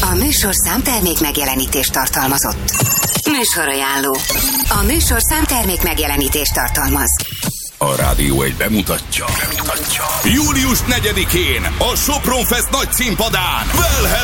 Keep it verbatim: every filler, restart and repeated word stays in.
A műsorszám termék megjelenítést tartalmazott. Műsorajánló. A műsorszám termék megjelenítést tartalmaz. A Rádió egy bemutatja. bemutatja. július negyedikén a Sopron Fest nagy színpadán Well